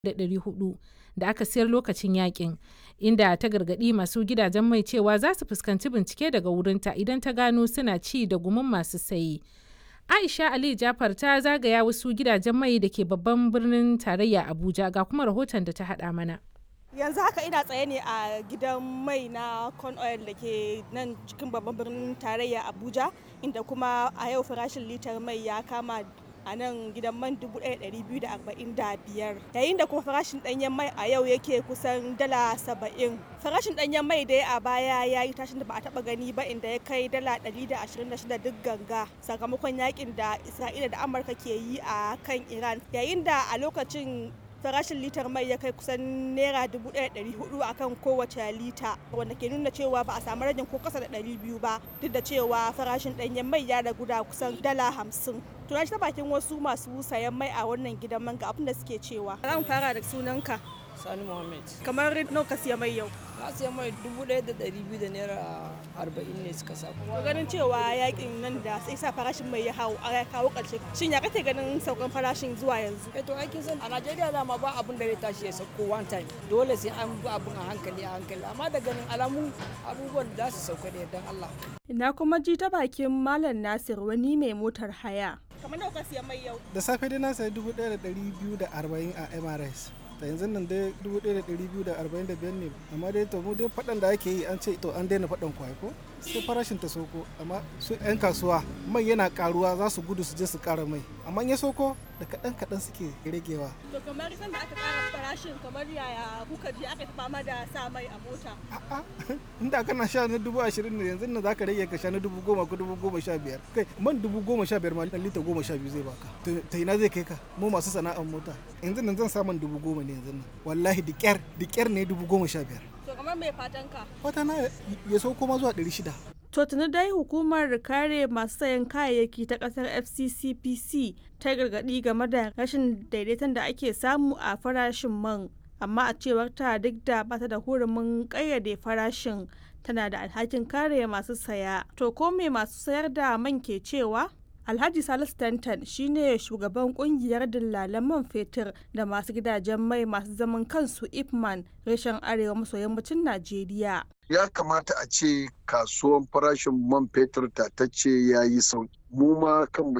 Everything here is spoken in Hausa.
400 da aka siyar lokacin yakin, inda ta gargaɗi masu gidajen mai cewa za su fuskanci bincike daga wurinta idan ta gano suna ci da gumin masu saye. Aisha Ali Jafar ta zagaya wasu gidajen mai da ke babban birnin tarayya Abuja, ga kuma rahoton da ta haɗa mana. Yanzu haka ina tsaye ne a gidan mai na Con Oil da ke nan cikin babban birnin tarayya Abuja, inda kuma a yau farashin litar mai ya kama a nan gidan man 1,245, yayin da kuma farashin ɗanyen mai a yau yake kusan dala 70. Farashin ɗanyen mai dai a baya ya yi tashin da ba a taɓa gani ba, inda ya kai dala 126 duk ganga sakamakon yakin da Isra'ila da Amurka ke yi a kan Iran, yayin da a lokacin farashin litar mai ya kai kusan naira 1,400 akan kowace lita, wanda ke nuna cewa ba a samu ragin ko kasa da 200 ba, duk da cewa farashin ɗanyen mai ya ragu da kusan dala 50. Tuna ta bakin wasu masu sayan mai a wannan gidan man ga abin da suke cewa. Zan fara da sunanka. Sani Muhammad. Kamar nawa ka siya mai yau? Na siya mai 1,200 da naira 40 ne suka sa. To ganin cewa yakin nan da sai sa farashin mai ya kawo ƙarshe. Shin ya kake ganin saukan farashin zuwa yanzu? To aikin san a Najeriya dama ba abun da zai tashi ya sauko one time. Dole sai an bi abun a hankali, amma da ganin alamu abubuwan da su sauka da yardan Allah. Ina kuma ji ta bakin Malam Nasir, wani mai motar haya. Kamar nawa ka siya mai yau? Da safe dai na sayi 1,240 a MRS. Da yanzu nan dai 1,245 ne, amma dai to mu dai faɗan da ake yi an ce to an daina faɗan kwaya ko sai farashin ta soko, amma su 'yan kasuwa mai yana karuwa za su gudu su je su ƙara mai, amma ya soko da kaɗan suke ragewa. To kamar sanda aka ƙara farashin kamar yaya kuka ji aka fama da sa mai a mota? A'a, inda kana sha na 20,000 ne, yanzu nan za ka rage ka sha na 10,000 ko 15,000. Kai man 15,000 ma lita 12 zai baka. Ta ina zai kai ka? Mu masu sana'ar mota. Yanzu nan zan sa man 10,000 ne yanzu nan. Wallahi da ƙyar ne 15,000. To kamar mai fatan ka? Fata na ya sauko ma zuwa 600. To tuni dai hukumar kare masu sayan kayayyaki ta kasar FCCPC ta gargaɗi game da rashin daidaiton da ake samu a farashin man, amma a cewar ta duk da bata da hurumin ƙayyade farashin, tana da alhakin kare masu saya. To ko me masu sayar da man ke cewa? Alhaji Salisu Tantan shine shugaban kungiyar dillalan man fetur da masu gidajen mai masu zaman kansu Ipman reshen arewa maso yammacin Najeriya. Ya kamata a ce kasuwan farashin man fetur tatacce ya yi sauki. Mu ma kanmu